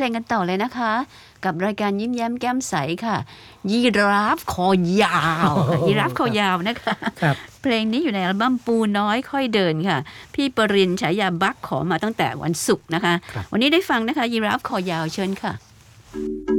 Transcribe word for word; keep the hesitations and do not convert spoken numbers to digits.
ลงกันต่อเลยนะคะกับรายการยิ้มแย้มแก้มใสค่ะยีราฟคอยาวยีราฟคอยาวนะคะเพลงนี้อยู่ในอัลบั้มปูน้อยค่อยเดินค่ะพี่ปรินฉายาบักขอมาตั้งแต่วันศุกร์นะคะวันนี้ได้ฟังนะคะยีราฟคอยาวเชิญค่ะ